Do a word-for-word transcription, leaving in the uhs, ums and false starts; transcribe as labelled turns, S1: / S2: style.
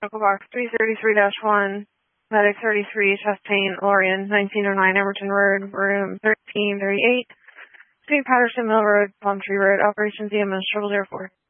S1: Medical Box three thirty-three dash one, Medic thirty-three, chest pain, Lorian, nineteen oh nine Emerton Road, room thirteen thirty-eight, Saint Patterson Mill Road, Palm Tree Road, Operations E M S, Triple Zero Four.